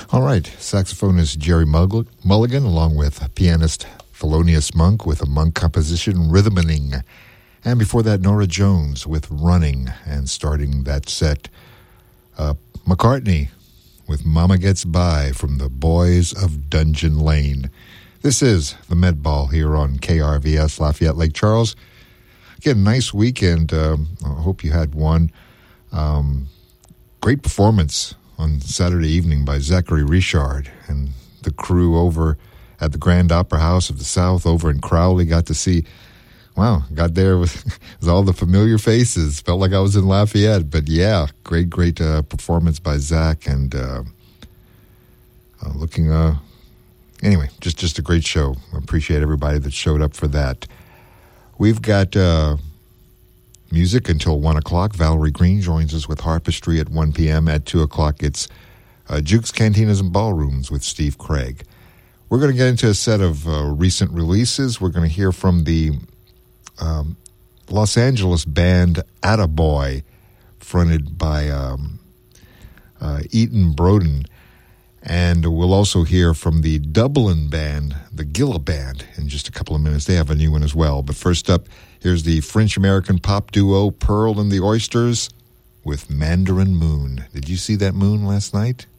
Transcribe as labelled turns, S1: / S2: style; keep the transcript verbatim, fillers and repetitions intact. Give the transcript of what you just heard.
S1: All right, saxophonist Jerry Mulligan, along with pianist Thelonious Monk with a Monk composition, Rhythmening. And before that, Nora Jones with Running. And starting that set, uh, McCartney with Mama Gets By from the Boys of Dungeon Lane. This is the Med Ball here on K R V S Lafayette Lake Charles. Again, nice weekend. Um, I hope you had one. Um, great performance on Saturday evening by Zachary Richard and the crew over at the Grand Opera House of the South over in Crowley. Got to see, wow, got there with, with all the familiar faces. Felt like I was in Lafayette. But yeah, great, great uh, performance by Zach and uh, uh, looking, uh, anyway, just, just a great show. Appreciate everybody that showed up for that. We've got uh, music until one o'clock. Valerie Green joins us with Harpistry at one p.m. At two o'clock, it's uh, Jukes, Cantinas, and Ballrooms with Steve Craig. We're going to get into a set of uh, recent releases. We're going to hear from the um, Los Angeles band Attaboy, fronted by um, uh, Eaton Broden. And we'll also hear from the Dublin band, the Gilla Band, in just a couple of minutes. They have a new one as well. But first up, here's the French-American pop duo Pearl and the Oysters with Mandarin Moon. Did you see that moon last night?